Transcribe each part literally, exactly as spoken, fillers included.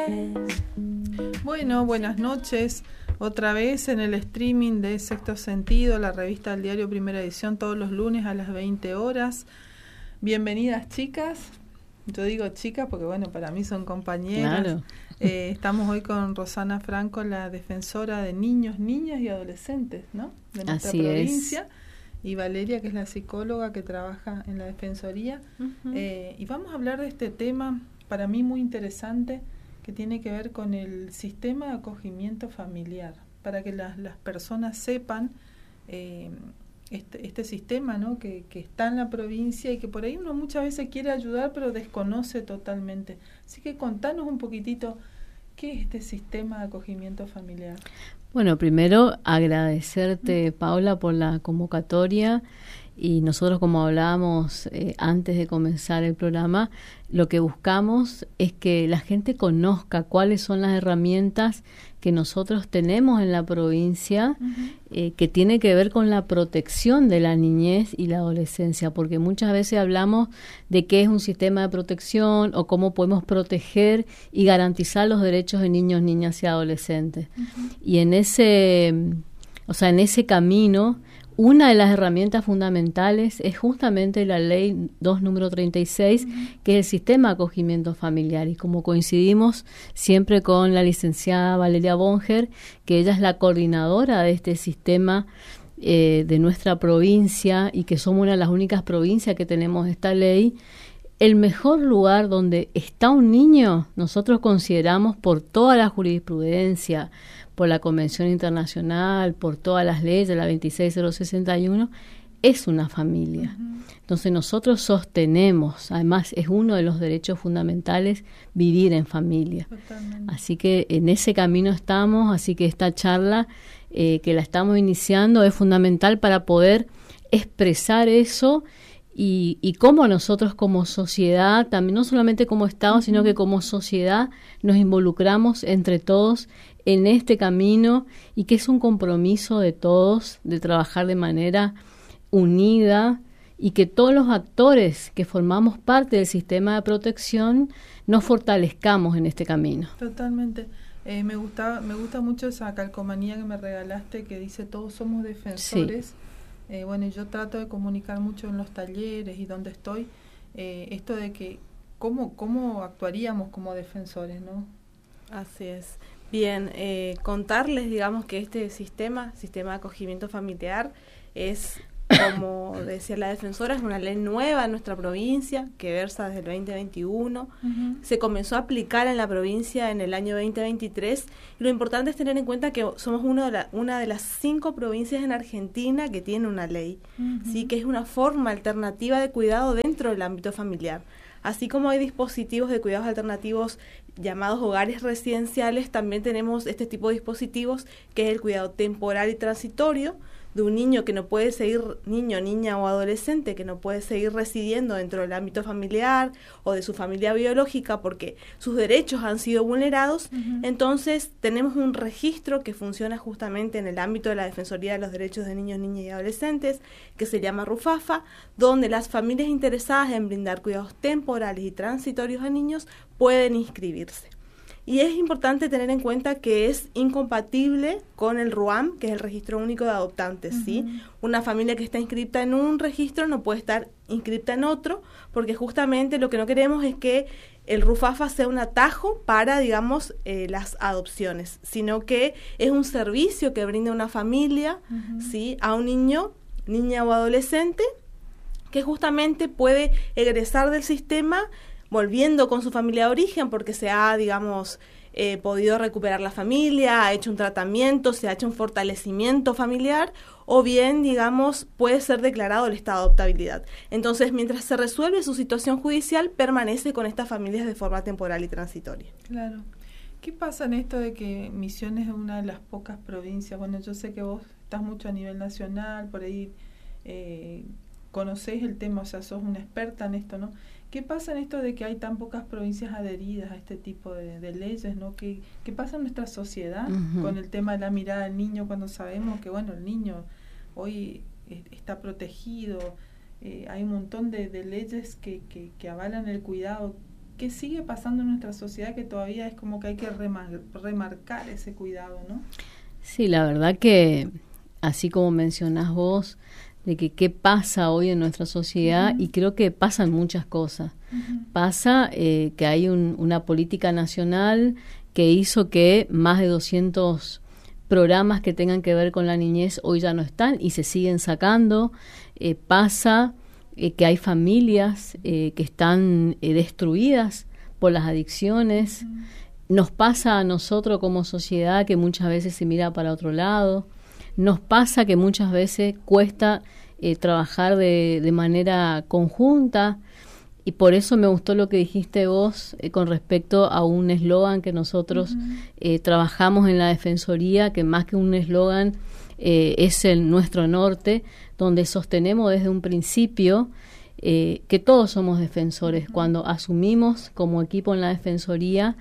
Bueno, buenas noches. Otra vez en el streaming de Sexto Sentido, la revista del diario Primera Edición, todos los lunes a las veinte horas. Bienvenidas, chicas. Yo digo chicas porque, bueno, para mí son compañeras. Claro. Eh, estamos hoy con Rosana Franco, la defensora de niños, niñas y adolescentes, ¿no? De nuestra Así provincia. Es. Y Valeria, que es la psicóloga que trabaja en la Defensoría. Uh-huh. Eh, y vamos a hablar de este tema, para mí muy interesante, que tiene que ver con el sistema de acogimiento familiar, para que las, las personas sepan eh, este, este sistema, ¿no? que, que está en la provincia y que por ahí uno muchas veces quiere ayudar pero desconoce totalmente. Así que contanos un poquitito, ¿qué es este sistema de acogimiento familiar? Bueno, primero agradecerte, Paula, por la convocatoria. Y nosotros, como hablábamos eh, antes de comenzar el programa, lo que buscamos es que la gente conozca cuáles son las herramientas que nosotros tenemos en la provincia, uh-huh. eh, que tiene que ver con la protección de la niñez y la adolescencia, porque muchas veces hablamos de qué es un sistema de protección o cómo podemos proteger y garantizar los derechos de niños, niñas y adolescentes. Uh-huh. Y en ese, o sea, en ese camino, una de las herramientas fundamentales es justamente la ley dos número treinta y seis, uh-huh. que es el sistema de acogimiento familiar. Y como coincidimos siempre con la licenciada Valeria Bonger, que ella es la coordinadora de este sistema eh, de nuestra provincia y que somos una de las únicas provincias que tenemos esta ley, el mejor lugar donde está un niño, nosotros consideramos por toda la jurisprudencia, por la Convención Internacional, por todas las leyes, la veintiséis mil sesenta y uno, es una familia. Uh-huh. Entonces nosotros sostenemos, además es uno de los derechos fundamentales, vivir en familia. Totalmente. Así que en ese camino estamos, así que esta charla eh, que la estamos iniciando es fundamental para poder expresar eso y, y cómo nosotros como sociedad, también no solamente como Estado, uh-huh. sino que como sociedad nos involucramos entre todos en este camino y que es un compromiso de todos de trabajar de manera unida y que todos los actores que formamos parte del sistema de protección nos fortalezcamos en este camino. Totalmente. Eh, me gusta, me gusta mucho esa calcomanía que me regalaste que dice todos somos defensores. Sí. Eh, bueno, yo trato de comunicar mucho en los talleres y donde estoy eh, esto de que cómo, cómo actuaríamos como defensores, ¿no? Así es. Bien, eh, contarles, digamos, que este sistema, sistema de acogimiento familiar, es, como decía la defensora, es una ley nueva en nuestra provincia, que versa desde el veinte veintiuno. Uh-huh. Se comenzó a aplicar en la provincia en el año veinte veintitrés. Y lo importante es tener en cuenta que somos uno de la, una de las cinco provincias en Argentina que tiene una ley, uh-huh. ¿sí? Que es una forma alternativa de cuidado dentro del ámbito familiar. Así como hay dispositivos de cuidados alternativos llamados hogares residenciales, también tenemos este tipo de dispositivos que es el cuidado temporal y transitorio de un niño que no puede seguir, niño, niña o adolescente, que no puede seguir residiendo dentro del ámbito familiar o de su familia biológica porque sus derechos han sido vulnerados. Uh-huh. Entonces tenemos un registro que funciona justamente en el ámbito de la Defensoría de los Derechos de Niños, Niñas y Adolescentes, que se llama RUFAFA, donde las familias interesadas en brindar cuidados temporales y transitorios a niños pueden inscribirse. Y es importante tener en cuenta que es incompatible con el RUAM, que es el Registro Único de Adoptantes, uh-huh. ¿sí? Una familia que está inscripta en un registro no puede estar inscripta en otro, porque justamente lo que no queremos es que el RUFAFA sea un atajo para, digamos, eh, las adopciones, sino que es un servicio que brinda una familia, uh-huh. ¿sí? A un niño, niña o adolescente, que justamente puede egresar del sistema volviendo con su familia de origen porque se ha, digamos, eh, podido recuperar la familia, ha hecho un tratamiento, se ha hecho un fortalecimiento familiar, o bien, digamos, puede ser declarado el estado de adoptabilidad. Entonces, mientras se resuelve su situación judicial, permanece con estas familias de forma temporal y transitoria. Claro. ¿Qué pasa en esto de que Misiones es una de las pocas provincias? Bueno, yo sé que vos estás mucho a nivel nacional, por ahí eh, conocés el tema, o sea, sos una experta en esto, ¿no? ¿Qué pasa en esto de que hay tan pocas provincias adheridas a este tipo de, de leyes, ¿no? ¿Qué, ¿Qué pasa en nuestra sociedad uh-huh. con el tema de la mirada del niño cuando sabemos que, bueno, el niño hoy eh, está protegido? Eh, hay un montón de, de leyes que, que, que avalan el cuidado qué sigue pasando en nuestra sociedad que todavía es como que hay que remar, remarcar ese cuidado, ¿no? Sí, la verdad que, así como mencionás vos, de que qué pasa hoy en nuestra sociedad, uh-huh. y creo que pasan muchas cosas. Uh-huh. Pasa eh, que hay un, una política nacional que hizo que más de doscientos programas que tengan que ver con la niñez hoy ya no están y se siguen sacando. Eh, pasa eh, que hay familias eh, que están eh, destruidas por las adicciones. Uh-huh. Nos pasa a nosotros como sociedad que muchas veces se mira para otro lado. Nos pasa que muchas veces cuesta eh, trabajar de, de manera conjunta, y por eso me gustó lo que dijiste vos eh, con respecto a un eslogan que nosotros uh-huh. eh, trabajamos en la Defensoría, que más que un eslogan eh, es el nuestro norte, donde sostenemos desde un principio eh, que todos somos defensores. Uh-huh. Cuando asumimos como equipo en la Defensoría,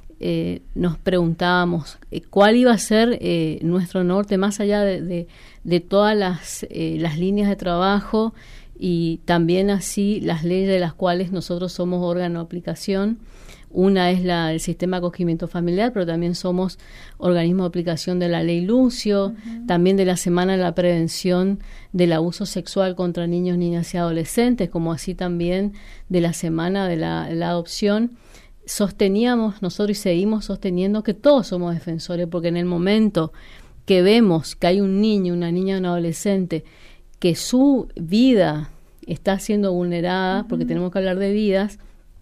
Eh, nos preguntábamos eh, cuál iba a ser eh, nuestro norte, más allá de, de, de todas las, eh, las líneas de trabajo y también así las leyes de las cuales nosotros somos órgano de aplicación. Una es la, el sistema de acogimiento familiar, pero también somos organismo de aplicación de la ley Lucio, uh-huh. también de la Semana de la Prevención del Abuso Sexual contra Niños, Niñas y Adolescentes, como así también de la Semana de la, de la Adopción. Sosteníamos nosotros y seguimos sosteniendo que todos somos defensores, porque en el momento que vemos que hay un niño, una niña, un adolescente, que su vida está siendo vulnerada, uh-huh. porque tenemos que hablar de vidas,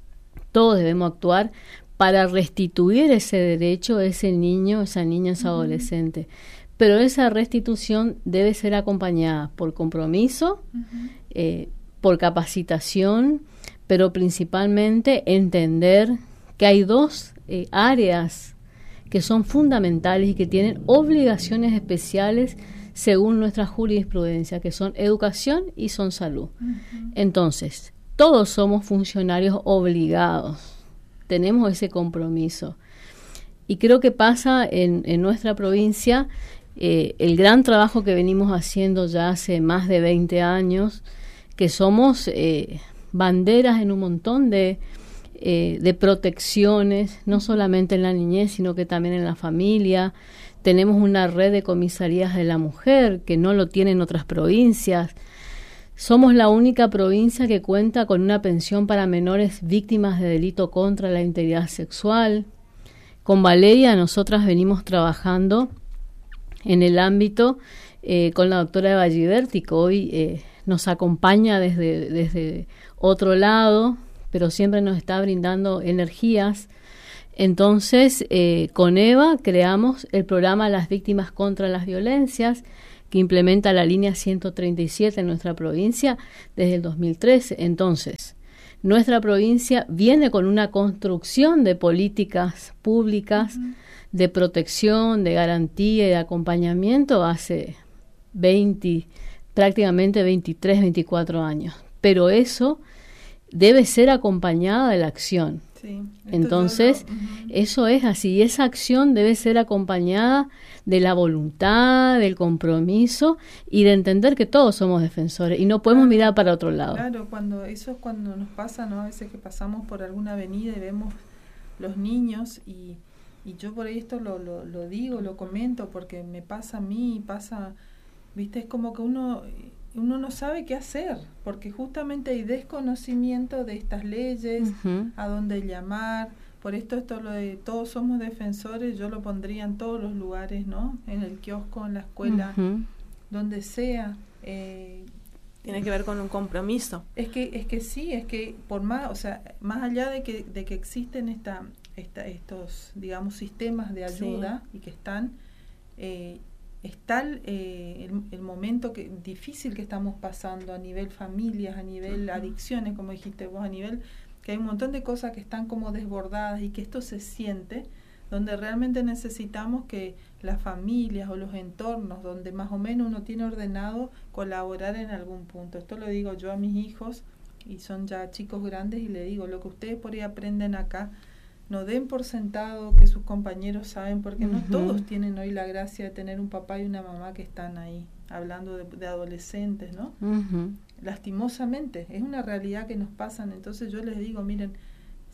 todos debemos actuar para restituir ese derecho a ese niño, esa niña, esa uh-huh. adolescente. Pero esa restitución debe ser acompañada por compromiso, uh-huh. eh, por capacitación, pero principalmente entender que hay dos eh, áreas que son fundamentales y que tienen obligaciones especiales según nuestra jurisprudencia, que son educación y son salud. Uh-huh. Entonces, todos somos funcionarios obligados, tenemos ese compromiso. Y creo que pasa en, en nuestra provincia eh, el gran trabajo que venimos haciendo ya hace más de veinte años, que somos eh, banderas en un montón de Eh, de protecciones, no solamente en la niñez, sino que también en la familia. Tenemos una red de comisarías de la mujer que no lo tienen otras provincias. Somos la única provincia que cuenta con una pensión para menores víctimas de delito contra la integridad sexual. Con Valeria nosotras venimos trabajando en el ámbito eh, con la doctora Eva Giberti, que hoy eh, nos acompaña desde, desde otro lado, pero siempre nos está brindando energías. Entonces, eh, con Eva creamos el programa Las Víctimas contra las Violencias, que implementa la línea ciento treinta y siete en nuestra provincia desde el dos mil trece. Entonces, nuestra provincia viene con una construcción de políticas públicas, uh-huh. de protección, de garantía y de acompañamiento hace veinte, prácticamente veintitrés, veinticuatro años. Pero eso debe ser acompañada de la acción. Sí, entonces, lo, uh-huh. eso es así. Y esa acción debe ser acompañada de la voluntad, del compromiso y de entender que todos somos defensores y no podemos claro, mirar para otro lado. Claro, cuando eso es cuando nos pasa, ¿no? A veces que pasamos por alguna avenida y vemos los niños y, y yo por esto lo, lo, lo digo, lo comento porque me pasa a mí, pasa, viste, es como que uno... uno no sabe qué hacer, porque justamente hay desconocimiento de estas leyes, uh-huh. a dónde llamar. Por esto, esto lo de todos somos defensores, yo lo pondría en todos los lugares, ¿no? En el kiosco, en la escuela, uh-huh. donde sea. Eh, Tiene que ver con un compromiso. Es que es que sí, es que por más, o sea, más allá de que de que existen esta, esta estos, digamos, sistemas de ayuda sí. y que están eh, es tal eh, el, el momento que difícil que estamos pasando a nivel familias, a nivel uh-huh. adicciones, como dijiste vos, a nivel que hay un montón de cosas que están como desbordadas y que esto se siente, donde realmente necesitamos que las familias o los entornos donde más o menos uno tiene ordenado colaborar en algún punto. Esto lo digo yo a mis hijos y son ya chicos grandes y le digo, lo que ustedes por ahí aprenden acá, no den por sentado que sus compañeros saben, porque uh-huh. no todos tienen hoy la gracia de tener un papá y una mamá que están ahí, hablando de, de adolescentes, ¿no? Uh-huh. Lastimosamente, es una realidad que nos pasan. Entonces yo les digo, miren,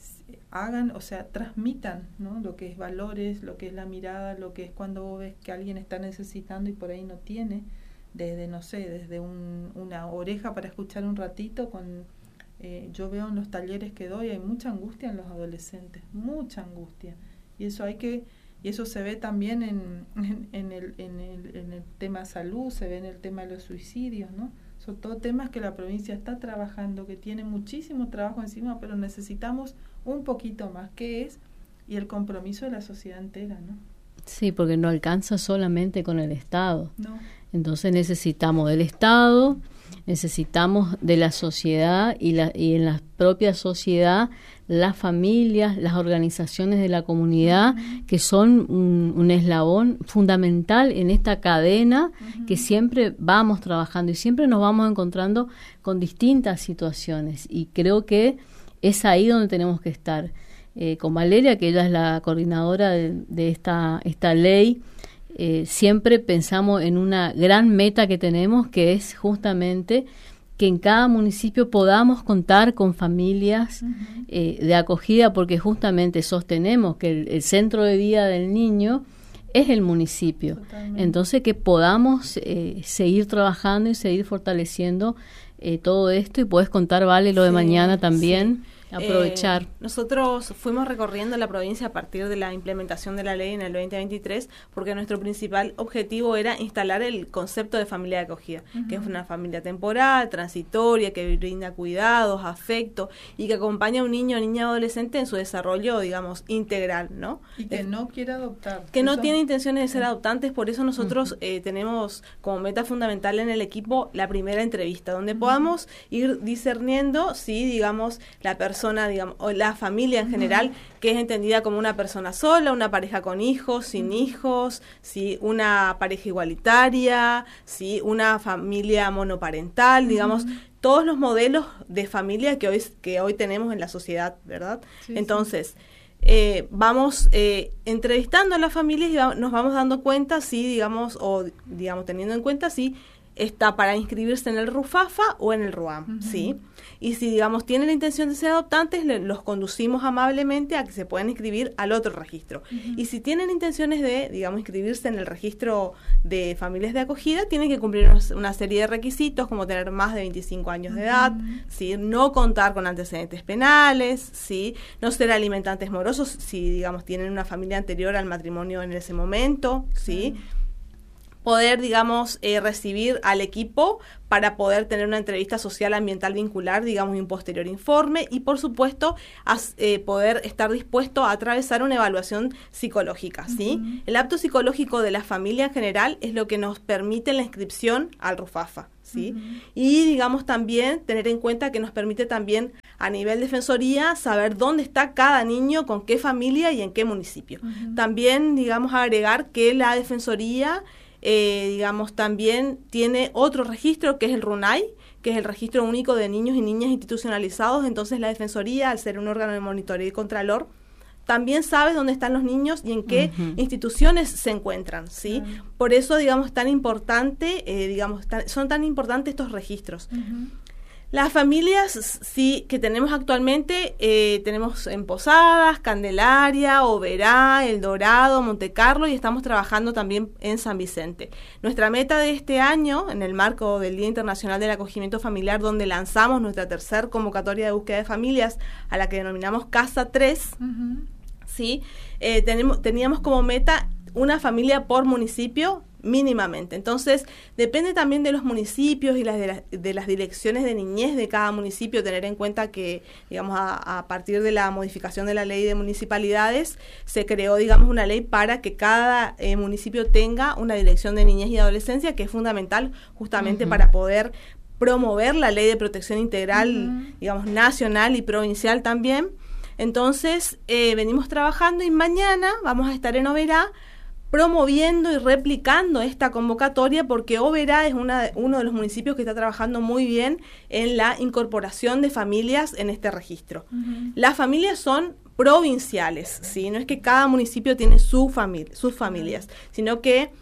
hagan, o sea, transmitan, ¿no? Lo que es valores, lo que es la mirada, lo que es cuando vos ves que alguien está necesitando y por ahí no tiene, desde, no sé, desde un, una oreja para escuchar un ratito. Con eh, yo veo en los talleres que doy, hay mucha angustia en los adolescentes, mucha angustia, y eso hay que, y eso se ve también en, en, en, el, en, el, en el tema salud, se ve en el tema de los suicidios, ¿no? Son todos temas que la provincia está trabajando, que tiene muchísimo trabajo encima, pero necesitamos un poquito más, que es, y el compromiso de la sociedad entera, ¿no? Sí, porque no alcanza solamente con el Estado. No. Entonces necesitamos del Estado, necesitamos de la sociedad y, la, y en la propia sociedad las familias, las organizaciones de la comunidad, uh-huh. que son un, un eslabón fundamental en esta cadena, uh-huh. que siempre vamos trabajando y siempre nos vamos encontrando con distintas situaciones, y creo que es ahí donde tenemos que estar. Eh, con Valeria, que ella es la coordinadora de, de esta, esta ley, eh, siempre pensamos en una gran meta que tenemos, que es justamente que en cada municipio podamos contar con familias uh-huh. eh, de acogida, porque justamente sostenemos que el, el centro de vida del niño es el municipio. Totalmente. Entonces, que podamos eh, seguir trabajando y seguir fortaleciendo eh, todo esto, y puedes contar, Vale, lo de sí, mañana también. Sí. Aprovechar. Eh, nosotros fuimos recorriendo la provincia a partir de la implementación de la ley en el veinte veintitrés, porque nuestro principal objetivo era instalar el concepto de familia de acogida, uh-huh. que es una familia temporal, transitoria, que brinda cuidados, afecto y que acompaña a un niño o niña adolescente en su desarrollo, digamos, integral, ¿no? Y que eh, no quiere adoptar. Que no tiene intenciones de ser adoptantes, por eso nosotros uh-huh. eh, tenemos como meta fundamental en el equipo la primera entrevista, donde uh-huh. podamos ir discerniendo si, digamos, la persona digamos, o la familia en general, uh-huh. que es entendida como una persona sola, una pareja con hijos, sin uh-huh. hijos, ¿sí? Una pareja igualitaria, ¿sí? Una familia monoparental, uh-huh. digamos, todos los modelos de familia que hoy, que hoy tenemos en la sociedad, ¿verdad? Sí, Entonces, sí. Eh, vamos eh, entrevistando a las familias y va, nos vamos dando cuenta si, digamos, o digamos, teniendo en cuenta si está para inscribirse en el RUFAFA o en el RUAM, uh-huh. ¿sí? Y si, digamos, tienen la intención de ser adoptantes, le, los conducimos amablemente a que se puedan inscribir al otro registro. Uh-huh. Y si tienen intenciones de, digamos, inscribirse en el registro de familias de acogida, tienen que cumplir una, una serie de requisitos, como tener más de veinticinco años uh-huh. de edad, ¿sí? No contar con antecedentes penales, ¿sí? No ser alimentantes morosos si, digamos, tienen una familia anterior al matrimonio en ese momento, ¿sí? Uh-huh. Poder, digamos, eh, recibir al equipo para poder tener una entrevista social ambiental vincular, digamos, y un posterior informe, y por supuesto as, eh, poder estar dispuesto a atravesar una evaluación psicológica, ¿sí? Uh-huh. El apto psicológico de la familia en general es lo que nos permite la inscripción al RUFAFA, ¿sí? Uh-huh. Y, digamos, también tener en cuenta que nos permite también a nivel defensoría saber dónde está cada niño, con qué familia y en qué municipio. Uh-huh. También, digamos, agregar que la defensoría Eh, digamos, también tiene otro registro que es el RUNAI, que es el registro único de niños y niñas institucionalizados. Entonces la Defensoría, al ser un órgano de monitoreo y contralor, también sabe dónde están los niños y en qué uh-huh. instituciones se encuentran, ¿sí? Uh-huh. Por eso, digamos, tan importante, eh, digamos, tan, son tan importantes estos registros. Uh-huh. Las familias sí que tenemos actualmente, eh, tenemos en Posadas, Candelaria, Oberá, El Dorado, Montecarlo, y estamos trabajando también en San Vicente. Nuestra meta de este año, en el marco del Día Internacional del Acogimiento Familiar, donde lanzamos nuestra tercer convocatoria de búsqueda de familias, a la que denominamos Casa tres, uh-huh. ¿sí? Eh, tenemos, teníamos como meta una familia por municipio mínimamente. Entonces, depende también de los municipios y las de, la, de las direcciones de niñez de cada municipio, tener en cuenta que, digamos, a, a partir de la modificación de la ley de municipalidades, se creó, digamos, una ley para que cada eh, municipio tenga una dirección de niñez y adolescencia, que es fundamental justamente uh-huh. para poder promover la ley de protección integral, uh-huh. digamos, nacional y provincial también. Entonces, eh, venimos trabajando y mañana vamos a estar en Oberá promoviendo y replicando esta convocatoria, porque Oberá es una, uno de los municipios que está trabajando muy bien en la incorporación de familias en este registro. Uh-huh. Las familias son provinciales, ¿sí? No es que cada municipio tiene su familia, sus familias, sino que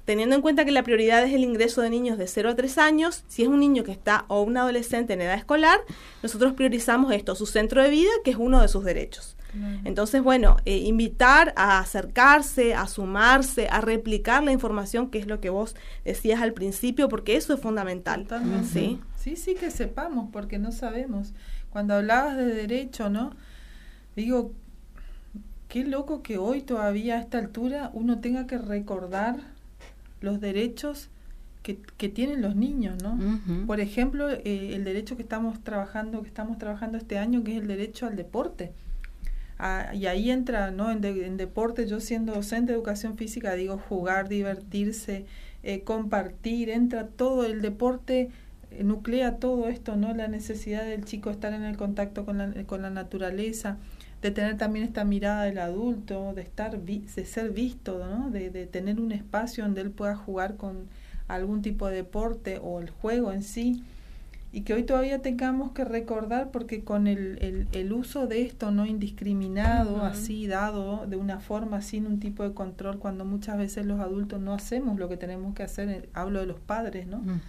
teniendo en cuenta que la prioridad es el ingreso de niños de cero a tres años, si es un niño que está o un adolescente en edad escolar, nosotros priorizamos esto, su centro de vida, que es uno de sus derechos. Claro. Entonces, bueno, eh, invitar a acercarse, a sumarse, a replicar la información, que es lo que vos decías al principio, porque eso es fundamental. Totalmente. ¿Sí? Sí, sí, que sepamos, porque no sabemos. Cuando hablabas de derecho, ¿no? Digo, qué loco que hoy todavía a esta altura uno tenga que recordar los derechos que, que tienen los niños, ¿no? Uh-huh. Por ejemplo, eh, el derecho que estamos trabajando, que estamos trabajando este año, que es el derecho al deporte. Ah, y ahí entra, ¿no? En, de, en deporte, yo siendo docente de educación física, digo, jugar, divertirse, eh, compartir, entra todo el deporte, eh, nuclea todo esto, ¿no? La necesidad del chico estar en el contacto con la, con la naturaleza, de tener también esta mirada del adulto, de estar vi, de ser visto, ¿no? De, de tener un espacio donde él pueda jugar con algún tipo de deporte o el juego en sí, y que hoy todavía tengamos que recordar, porque con el, el, el uso de esto no indiscriminado, uh-huh. así dado de una forma sin un tipo de control, cuando muchas veces los adultos no hacemos lo que tenemos que hacer, hablo de los padres, ¿no? Uh-huh.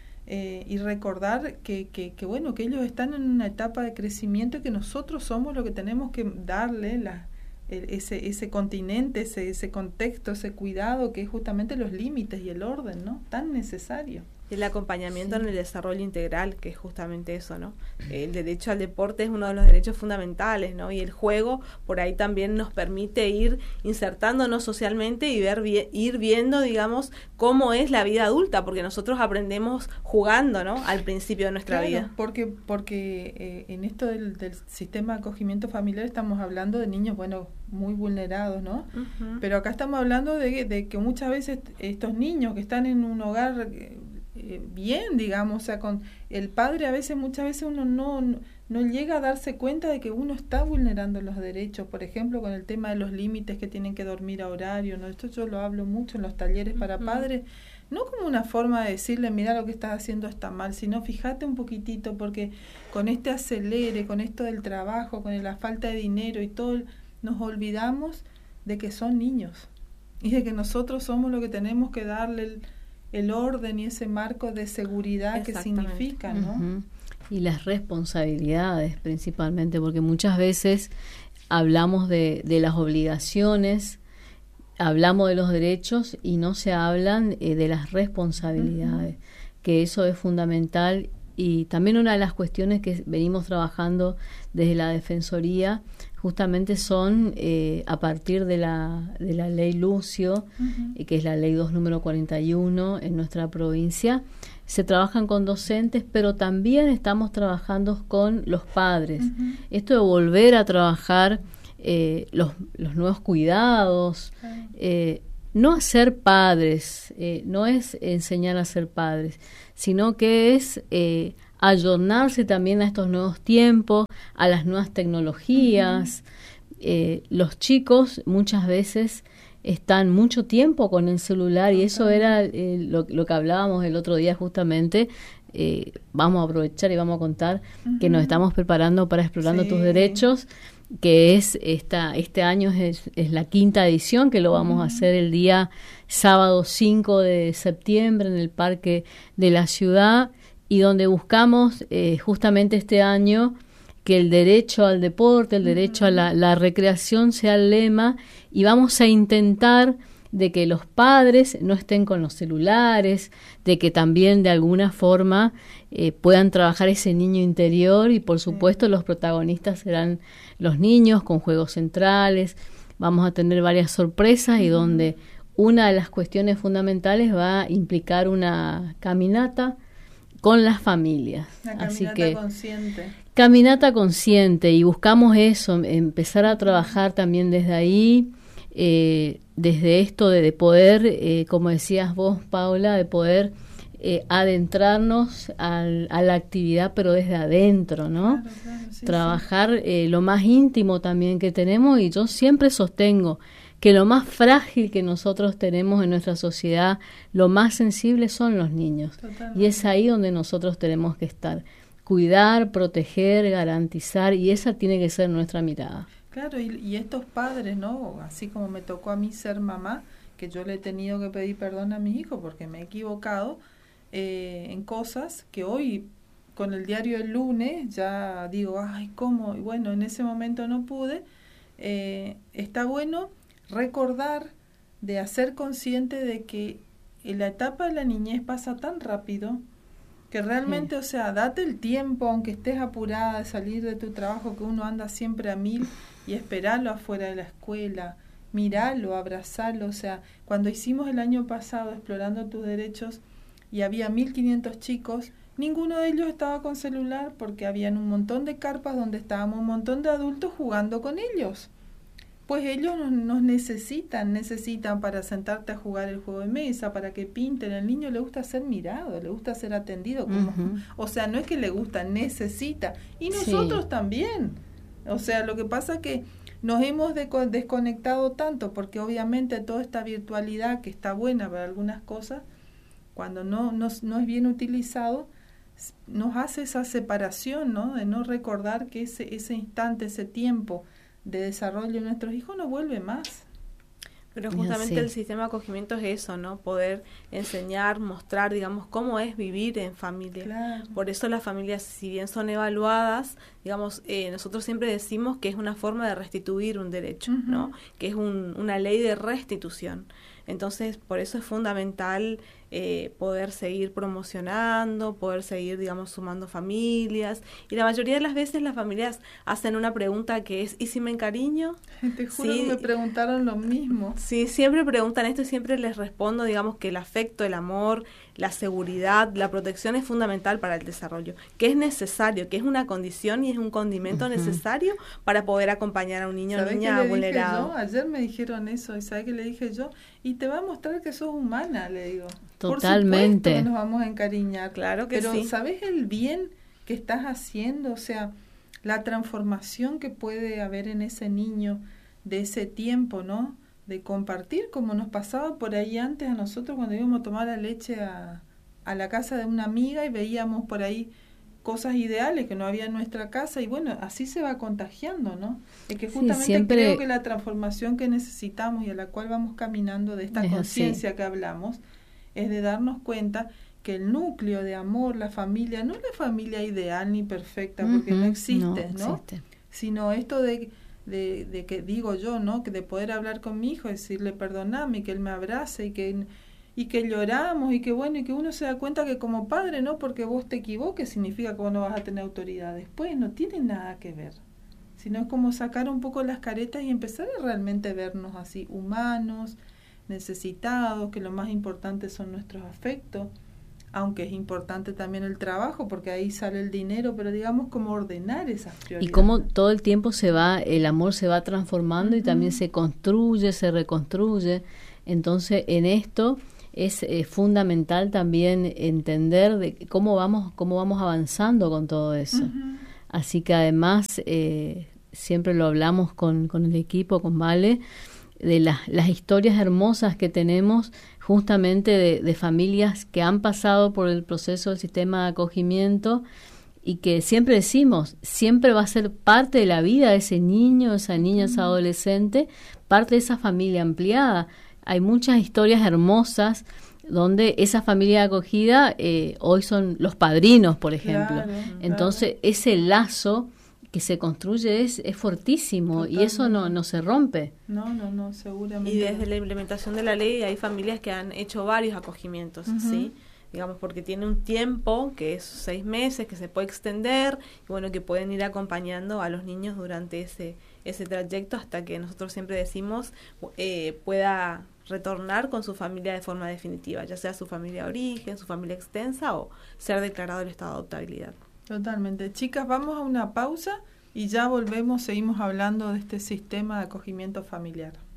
Eh, y recordar que, que, que bueno, que ellos están en una etapa de crecimiento y que nosotros somos lo que tenemos que darle la, el, ese, ese continente, ese, ese contexto, ese cuidado, que es justamente los límites y el orden, ¿no? Tan necesario. El acompañamiento sí. en el desarrollo integral, que es justamente eso, ¿no? El derecho al deporte es uno de los derechos fundamentales, ¿no? Y el juego por ahí también nos permite ir insertándonos socialmente y ver vi- ir viendo, digamos, cómo es la vida adulta, porque nosotros aprendemos jugando, ¿no? Al principio de nuestra claro, vida. Porque porque eh, en esto del, del sistema de acogimiento familiar estamos hablando de niños, bueno, muy vulnerados, ¿no? Uh-huh. Pero acá estamos hablando de, de que muchas veces estos niños que están en un hogar eh, bien, digamos, o sea, con el padre a veces, muchas veces uno no, no, no llega a darse cuenta de que uno está vulnerando los derechos, por ejemplo, con el tema de los límites que tienen que dormir a horario, ¿no? Esto yo lo hablo mucho en los talleres para uh-huh. padres, no como una forma de decirle, mira, lo que estás haciendo está mal, sino fíjate un poquitito, porque con este acelere, con esto del trabajo, con la falta de dinero y todo, nos olvidamos de que son niños y de que nosotros somos lo que tenemos que darle el el orden y ese marco de seguridad que significa, ¿no? Uh-huh. Y las responsabilidades principalmente, porque muchas veces hablamos de, de las obligaciones, hablamos de los derechos y no se hablan eh, de las responsabilidades, uh-huh. que eso es fundamental. Y también una de las cuestiones que venimos trabajando desde la Defensoría justamente son eh, a partir de la de la ley Lucio, uh-huh. eh, que es la ley dos número cuarenta y uno en nuestra provincia. Se trabajan con docentes, pero también estamos trabajando con los padres. Uh-huh. Esto de volver a trabajar eh, los, los nuevos cuidados, uh-huh. eh, no a ser padres, eh, no es enseñar a ser padres, sino que es eh, ayornarse también a estos nuevos tiempos, a las nuevas tecnologías. Uh-huh. Eh, los chicos muchas veces están mucho tiempo con el celular y eso era eh, lo, lo que hablábamos el otro día justamente. Eh, vamos a aprovechar y vamos a contar uh-huh. que nos estamos preparando para Explorando sí. tus Derechos, que es esta este año es, es la quinta edición, que lo vamos uh-huh. a hacer el día sábado cinco de septiembre en el Parque de la Ciudad, y donde buscamos eh, justamente este año que el derecho al deporte, el derecho uh-huh. a la, la recreación sea el lema, y vamos a intentar de que los padres no estén con los celulares, de que también de alguna forma eh, puedan trabajar ese niño interior, y por supuesto los protagonistas serán los niños con juegos centrales. Vamos a tener varias sorpresas y donde una de las cuestiones fundamentales va a implicar una caminata con las familias. Una caminata Así que, consciente. Caminata consciente, y buscamos eso, empezar a trabajar también desde ahí, eh, desde esto de, de poder, eh, como decías vos, Paula, de poder eh, adentrarnos al, a la actividad, pero desde adentro, ¿no? Claro, claro, sí, Trabajar sí. Eh, lo más íntimo también que tenemos, y yo siempre sostengo que lo más frágil que nosotros tenemos en nuestra sociedad, lo más sensible son los niños. Totalmente. Y es ahí donde nosotros tenemos que estar. Cuidar, proteger, garantizar, y esa tiene que ser nuestra mirada. Claro, y, y estos padres, ¿no? Así como me tocó a mí ser mamá, que yo le he tenido que pedir perdón a mis hijos porque me he equivocado eh, en cosas que hoy con el diario del lunes ya digo, ay, ¿cómo? Y bueno, en ese momento no pude. Eh, está bueno recordar de hacer consciente de que en la etapa de la niñez pasa tan rápido que realmente, sí. o sea, date el tiempo, aunque estés apurada de salir de tu trabajo, que uno anda siempre a mil, y esperarlo afuera de la escuela, mirarlo, abrazarlo. O sea, cuando hicimos el año pasado Explorando tus Derechos y había mil quinientos chicos, ninguno de ellos estaba con celular porque habían un montón de carpas donde estábamos un montón de adultos jugando con ellos. Pues ellos nos, nos necesitan, necesitan para sentarte a jugar el juego de mesa, para que pinten. El niño le gusta ser mirado, le gusta ser atendido. Como, uh-huh. O sea, no es que le gusta, necesita. Y nosotros sí. también. O sea, lo que pasa es que nos hemos deco- desconectado tanto, porque obviamente toda esta virtualidad que está buena para algunas cosas, cuando no, no, no es bien utilizado, nos hace esa separación, ¿no? De no recordar que ese, ese instante, ese tiempo de desarrollo de nuestros hijos no vuelve más. Pero justamente sí. el sistema de acogimiento es eso, ¿no? Poder enseñar, mostrar, digamos, cómo es vivir en familia. Claro. Por eso las familias, si bien son evaluadas, digamos, eh, nosotros siempre decimos que es una forma de restituir un derecho, uh-huh. ¿no? Que es un, una ley de restitución. Entonces, por eso es fundamental eh, poder seguir promocionando, poder seguir, digamos, sumando familias. Y la mayoría de las veces las familias hacen una pregunta que es, ¿y si me encariño? Te juro sí, que me preguntaron lo mismo. Sí, siempre preguntan esto y siempre les respondo, digamos, que el afecto, el amor, la seguridad, la protección es fundamental para el desarrollo, que es necesario, que es una condición y es un condimento uh-huh. necesario para poder acompañar a un niño o niña vulnerado. Yo? Ayer me dijeron eso, y ¿sabes qué le dije yo? Y te va a mostrar que sos humana, le digo. Totalmente. Por supuesto que nos vamos a encariñar. Claro que pero sí. ¿sabes el bien que estás haciendo? O sea, la transformación que puede haber en ese niño de ese tiempo, ¿no? De compartir, como nos pasaba por ahí antes a nosotros cuando íbamos a tomar la leche a, a la casa de una amiga y veíamos por ahí cosas ideales que no había en nuestra casa, y bueno, así se va contagiando, ¿no? Es que justamente sí, siempre creo que la transformación que necesitamos y a la cual vamos caminando de esta conciencia que hablamos es de darnos cuenta que el núcleo de amor, la familia, no es la familia ideal ni perfecta, porque uh-huh, no existe, ¿no? ¿no? Existe. Sino esto de, de, de que digo yo, ¿no? Que de poder hablar con mi hijo, decirle perdoname, que él me abrace y que y que lloramos y que bueno, y que uno se da cuenta que como padre, no porque vos te equivoques significa que vos no vas a tener autoridad después, no tiene nada que ver, sino es como sacar un poco las caretas y empezar a realmente vernos así, humanos, necesitados, que lo más importante son nuestros afectos, aunque es importante también el trabajo porque ahí sale el dinero, pero digamos como ordenar esas prioridades. Y cómo todo el tiempo se va, el amor se va transformando uh-huh. y también se construye, se reconstruye. Entonces en esto es eh, fundamental también entender de cómo vamos cómo vamos avanzando con todo eso. Uh-huh. Así que además eh, siempre lo hablamos con, con el equipo, con Vale, de las, las historias hermosas que tenemos justamente de, de familias que han pasado por el proceso del sistema de acogimiento y que siempre decimos, siempre va a ser parte de la vida de ese niño, esa niña, uh-huh. esa adolescente, parte de esa familia ampliada. Hay muchas historias hermosas donde esa familia de acogida eh, hoy son los padrinos, por ejemplo. Claro, Entonces, claro. ese lazo que se construye es, es fortísimo. Totalmente. Y eso no, no se rompe. No, no, no, seguramente. Y desde la implementación de la ley hay familias que han hecho varios acogimientos, uh-huh. ¿sí? Digamos, porque tiene un tiempo que es seis meses, que se puede extender, y bueno, que pueden ir acompañando a los niños durante ese ese trayecto hasta que nosotros siempre decimos eh, pueda retornar con su familia de forma definitiva, ya sea su familia de origen, su familia extensa o ser declarado el estado de adoptabilidad. Totalmente. Chicas, vamos a una pausa y ya volvemos, seguimos hablando de este sistema de acogimiento familiar.